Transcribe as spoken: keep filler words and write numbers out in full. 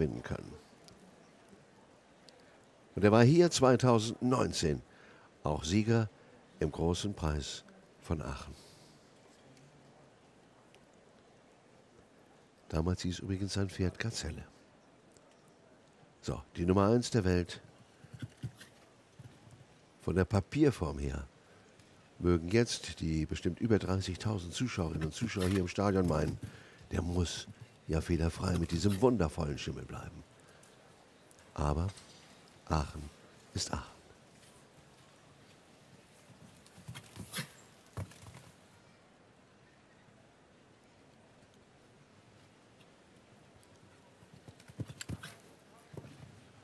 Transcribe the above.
gewinnen können. Und er war hier zweitausendneunzehn auch Sieger im Großen Preis von Aachen. Damals hieß übrigens sein Pferd Gazelle. So, die Nummer eins der Welt. Von der Papierform her mögen jetzt die bestimmt über dreißigtausend Zuschauerinnen und Zuschauer hier im Stadion meinen, der muss ja fehlerfrei mit diesem wundervollen Schimmel bleiben. Aber Aachen ist Aachen.